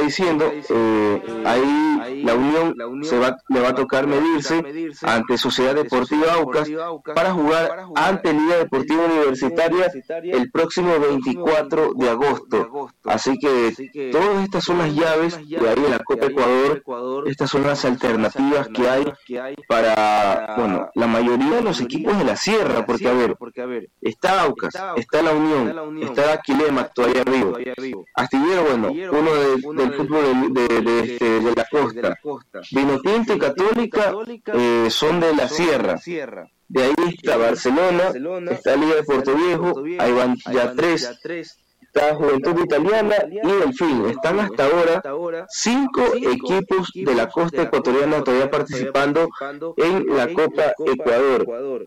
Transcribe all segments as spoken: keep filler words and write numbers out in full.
diciendo, eh, ahí la Unión se va, le va a tocar medirse ante Sociedad Deportiva Aucas para jugar ante Liga Deportiva Universitaria el próximo veinticuatro de agosto. Así que todas estas son las llaves de ahí en la Copa Ecuador. Estas son las alternativas que hay para, bueno, la mayoría de los equipos de la Sierra, porque a ver, está Aucas, está la Unión, está Aquilema todavía arriba, Astillero, bueno, uno de, del fútbol de, de, de, este, de la costa, Vinotinto y Católica eh, son de la Sierra. De ahí está Barcelona, está Liga de Puerto Viejo, ahí van ya tres, está Juventud Italiana y Delfín. Están hasta ahora cinco equipos de la costa ecuatoriana todavía participando en la Copa Ecuador.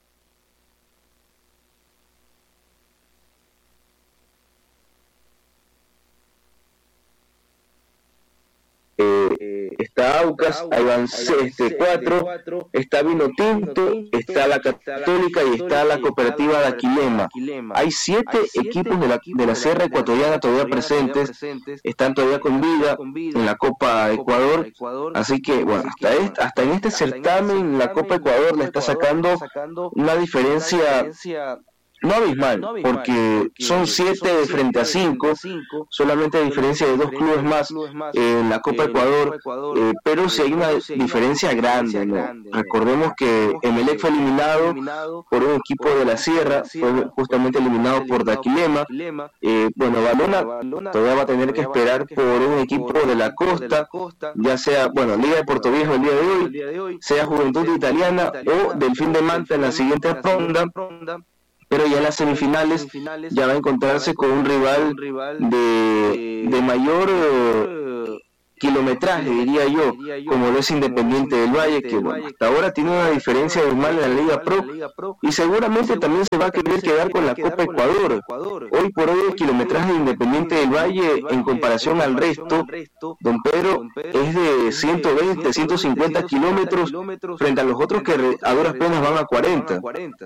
Eh, está Aucas, ahí van este, cuatro, está Vinotinto, está la Católica y está la Cooperativa de Aquilema. Hay siete equipos de la, de la Sierra Ecuatoriana todavía presentes, están todavía con vida en la Copa Ecuador, así que bueno, hasta, este, hasta en este certamen la Copa Ecuador le está sacando una diferencia no abismal, porque son siete frente a cinco, solamente a diferencia de dos clubes más eh, en la Copa Ecuador, eh, pero sí hay una diferencia grande, ¿no? Recordemos que Emelec fue eliminado por un equipo de la Sierra, fue justamente eliminado por Daquilema, eh, bueno, Balona todavía va a tener que esperar por un equipo de la costa, ya sea, bueno, Liga de Puerto Viejo el día de hoy, sea Juventud Italiana o Delfín de Manta en la siguiente ronda. Pero ya en las semifinales ya va a encontrarse con un rival de, de mayor eh, kilometraje, diría yo, como lo es Independiente del Valle, que bueno, hasta ahora tiene una diferencia abismal en la Liga Pro y seguramente también se va a querer quedar con la Copa Ecuador. Hoy por hoy el kilometraje de Independiente del Valle en comparación al resto, don Pedro, es de ciento veinte, ciento cincuenta kilómetros frente a los otros que a duras penas van a cuarenta.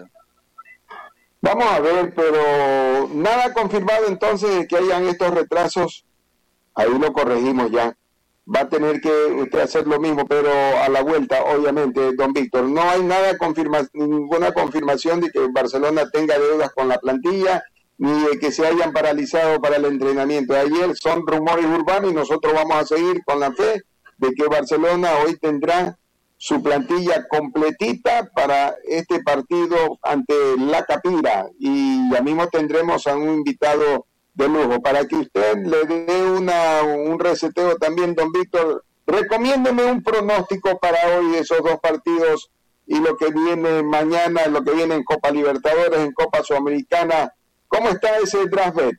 Vamos a ver, pero nada confirmado entonces de que hayan estos retrasos. Ahí lo corregimos ya. Va a tener que usted hacer lo mismo, pero a la vuelta, obviamente, don Víctor. No hay nada confirma, ninguna confirmación de que Barcelona tenga deudas con la plantilla, ni de que se hayan paralizado para el entrenamiento de ayer. Son rumores urbanos y nosotros vamos a seguir con la fe de que Barcelona hoy tendrá su plantilla completita para este partido ante la Capira, y ya mismo tendremos a un invitado de lujo para que usted le dé una, un reseteo también, don Víctor. Recomiéndeme un pronóstico para hoy de esos dos partidos y lo que viene mañana, lo que viene en Copa Libertadores, en Copa Sudamericana. ¿Cómo está ese draft bet?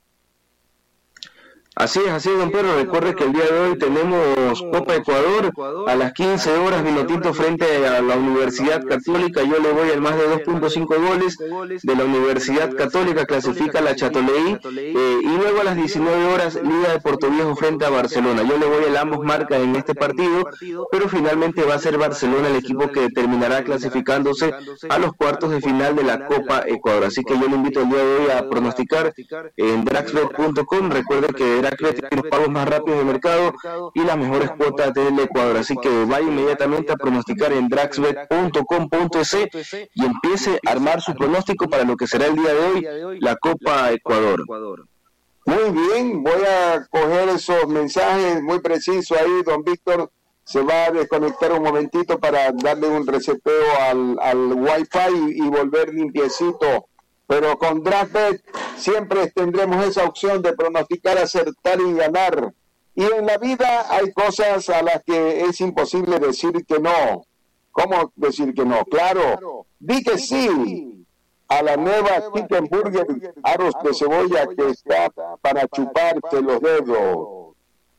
Así es, así es, don Pedro. Recuerde que el día de hoy tenemos Copa Ecuador a las quince horas, Vinotinto frente a la Universidad Católica. Yo le voy al más de dos punto cinco goles de la Universidad Católica, clasifica la Chatoleí, eh, y luego a las diecinueve horas Liga de Puerto Viejo frente a Barcelona. Yo le voy al ambos marcas en este partido, pero finalmente va a ser Barcelona el equipo que terminará clasificándose a los cuartos de final de la Copa Ecuador. Así que yo le invito el día de hoy a pronosticar en draxbet punto com. Recuerde que tiene los pagos más rápidos del mercado y las mejores cuotas del Ecuador, así que vaya inmediatamente a pronosticar en draxbet punto com punto es y empiece a armar su pronóstico para lo que será el día de hoy, la Copa Ecuador. Muy bien, voy a coger esos mensajes muy precisos ahí, don Víctor se va a desconectar un momentito para darle un reseteo al, al Wi-Fi y, y volver limpiecito. Pero con DraftBet siempre tendremos esa opción de pronosticar, acertar y ganar. Y en la vida hay cosas a las que es imposible decir que no. ¿Cómo decir que no? Claro, di que sí a la nueva Chicken Burger aros de cebolla que está para chuparse los dedos.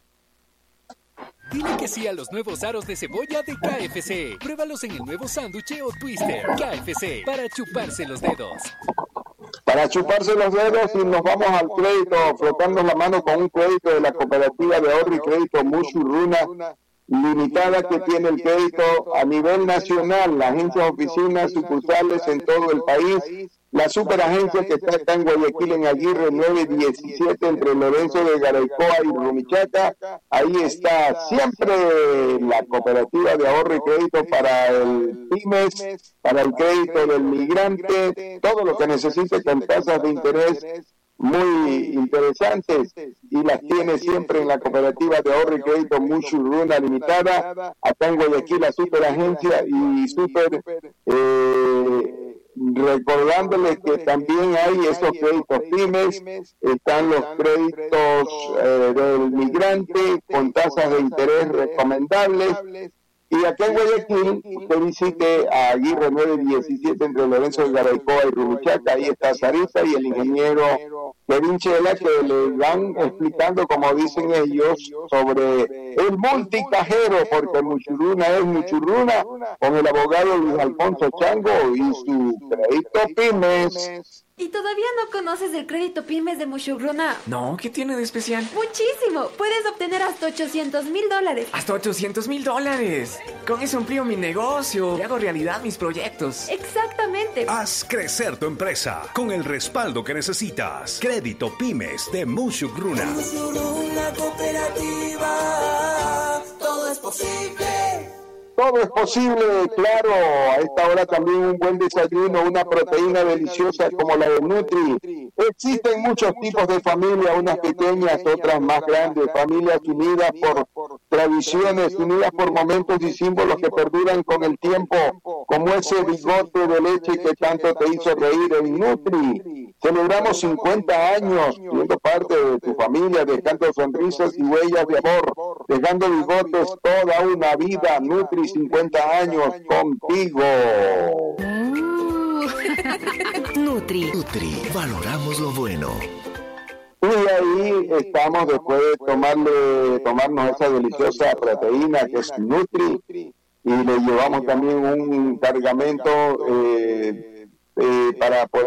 Dile que sí a los nuevos aros de cebolla de K F C. Pruébalos en el nuevo sándwich o twister. K F C, para chuparse los dedos. Para chuparse los dedos, y nos vamos al crédito, frotando la mano con un crédito de la Cooperativa de Ahorro y Crédito Mushuruna, limitada que tiene el crédito a nivel nacional, las agencias, oficinas, sucursales en todo el país. La superagencia que está acá en Guayaquil, en Aguirre nueve diecisiete, entre Lorenzo de Garaycoa y Rumichaca, ahí está siempre la cooperativa de ahorro y crédito para el pymes, para el crédito del migrante, todo lo que necesite con tasas de interés muy interesantes, y las tiene siempre en la cooperativa de ahorro y crédito Mushuruna Limitada, acá en Guayaquil, la superagencia y super... Eh, recordándoles que también hay esos créditos pymes, están los créditos eh, del migrante con tasas de interés recomendables. Y acá en Guayaquil, usted visite a Aguirre nueve diecisiete, entre Lorenzo de Garaycoa y Rumichaca, ahí está Sarita y el ingeniero Kevin Chela, que le van explicando, como dicen ellos, sobre el multicajero, porque Muchuruna es Muchuruna, con el abogado Luis Alfonso Chango y su crédito pymes. ¿Y todavía no conoces el crédito pymes de Mushuruna? No, ¿qué tiene de especial? ¡Muchísimo! Puedes obtener hasta ochocientos mil dólares. ¡Hasta ochocientos mil dólares! Con eso amplío mi negocio y hago realidad mis proyectos. ¡Exactamente! Haz crecer tu empresa con el respaldo que necesitas. Crédito Pymes de Mushuruna. Mushuruna Cooperativa, todo es posible. Todo es posible, claro. A esta hora también un buen desayuno, una proteína deliciosa como la de Nutri. Existen muchos tipos de familia, unas pequeñas, otras más grandes, familias unidas por tradiciones, unidas por momentos y símbolos que perduran con el tiempo, como ese bigote de leche que tanto te hizo reír en Nutri. Celebramos cincuenta años siendo parte de tu familia, dejando sonrisas y huellas de amor, dejando bigotes toda una vida. Nutri, cincuenta años contigo. Uh. Nutri. Nutri, valoramos lo bueno. Y ahí estamos después de tomarle, tomarnos esa deliciosa proteína que es Nutri, y le llevamos también un cargamento eh, eh, para poder